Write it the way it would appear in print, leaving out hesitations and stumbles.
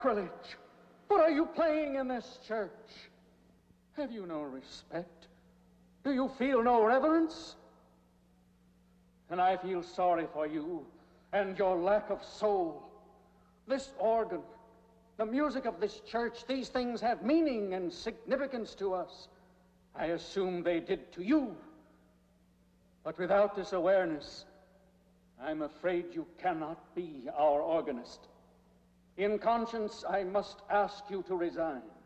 Sacrilege! What are you playing in this church? Have you no respect? Do you feel no reverence? And I feel sorry for you and your lack of soul. This organ, the music of this church, these things have meaning and significance to us. I assume they did to you. But without this awareness, I'm afraid you cannot be our organist. In conscience, I must ask you to resign.